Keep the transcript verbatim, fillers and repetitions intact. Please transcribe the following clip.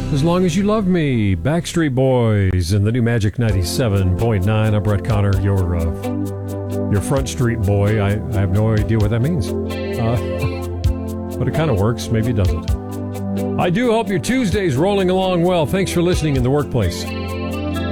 As Long as You Love Me, Backstreet Boys, and the new Magic ninety-seven point nine. I'm Brett Connor, your uh, your front street boy. I, I have no idea what that means. Uh, but it kind of works. Maybe it doesn't. I do hope your Tuesday's rolling along well. Thanks for listening in the workplace.